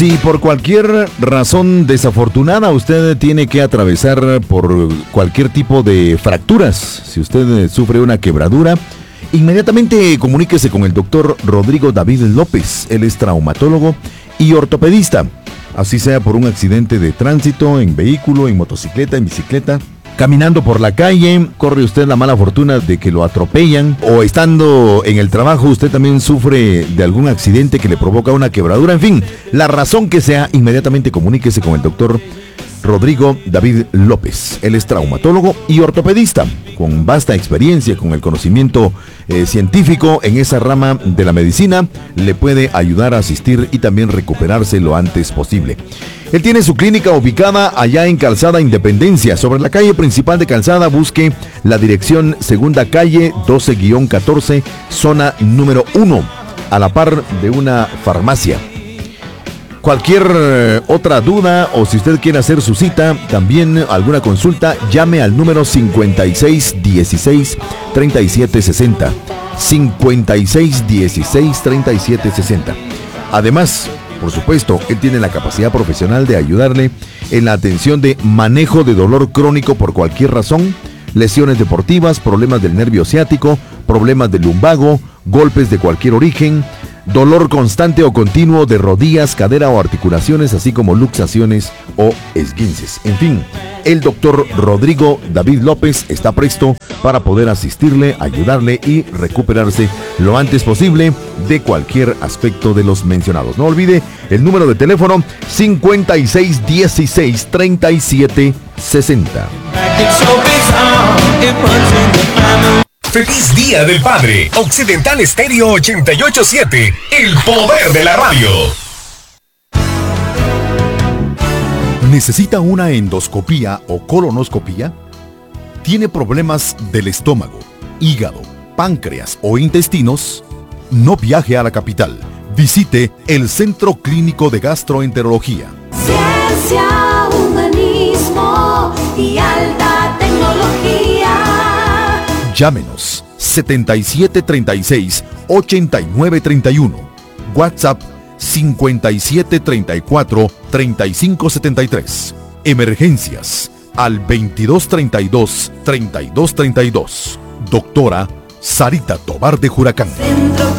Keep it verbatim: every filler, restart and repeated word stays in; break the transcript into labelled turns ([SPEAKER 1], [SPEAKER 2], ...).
[SPEAKER 1] Si por cualquier razón desafortunada usted tiene que atravesar por cualquier tipo de fracturas, si usted sufre una quebradura, inmediatamente comuníquese con el doctor Rodrigo David López. Él es traumatólogo y ortopedista. Así sea por un accidente de tránsito, en vehículo, en motocicleta, en bicicleta, caminando por la calle, corre usted la mala fortuna de que lo atropellan, o estando en el trabajo usted también sufre de algún accidente que le provoca una quebradura. En fin, la razón que sea, inmediatamente comuníquese con el doctor Rodrigo David López. Él es traumatólogo y ortopedista, con vasta experiencia, con el conocimiento eh, científico en esa rama de la medicina. Le puede ayudar a asistir y también recuperarse lo antes posible. Él tiene su clínica ubicada allá en Calzada Independencia, sobre la calle principal de Calzada. Busque la dirección segunda calle doce guión catorce, zona número uno, a la par de una farmacia. Cualquier eh, otra duda, o si usted quiere hacer su cita, también alguna consulta, llame al número cincuenta y seis dieciséis treinta y siete sesenta. cincuenta y seis dieciséis treinta y siete sesenta. Además, por supuesto, él tiene la capacidad profesional de ayudarle en la atención de manejo de dolor crónico por cualquier razón, lesiones deportivas, problemas del nervio ciático, problemas del lumbago, golpes de cualquier origen, dolor constante o continuo de rodillas, cadera o articulaciones, así como luxaciones o esguinces. En fin, el doctor Rodrigo David López está presto para poder asistirle, ayudarle y recuperarse lo antes posible de cualquier aspecto de los mencionados. No olvide el número de teléfono cincuenta y seis dieciséis treinta y siete sesenta.
[SPEAKER 2] ¡Feliz Día del Padre! Occidental Estéreo ochenta y ocho punto siete, el poder de la radio.
[SPEAKER 3] ¿Necesita una endoscopía o colonoscopía? ¿Tiene problemas del estómago, hígado, páncreas o intestinos? No viaje a la capital. Visite el Centro Clínico de Gastroenterología.
[SPEAKER 4] Ciencia, humanismo y alta tecnología.
[SPEAKER 3] Llámenos setenta y siete treinta y seis ochenta y nueve treinta y uno. WhatsApp cincuenta y siete treinta y cuatro treinta y cinco setenta y tres. Emergencias al veintidós treinta y dos treinta y dos treinta y dos. Doctora Sarita Tobar de Juracán.
[SPEAKER 4] Centro